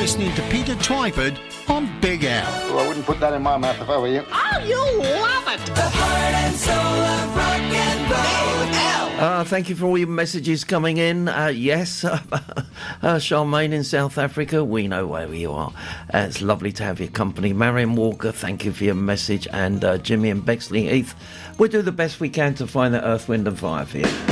listening to Peter Twyford on Big Al. Well, I wouldn't put that in my mouth if I were you. Oh, you love it! The heart and soul of rock and roll. Big Al. Thank you for all your messages coming in. Yes, Charmaine in South Africa, we know where you are. It's lovely to have your company. Marion Walker, thank you for your message. And Jimmy and Bexley Heath, we'll do the best we can to find that Earth, Wind and Fire for you.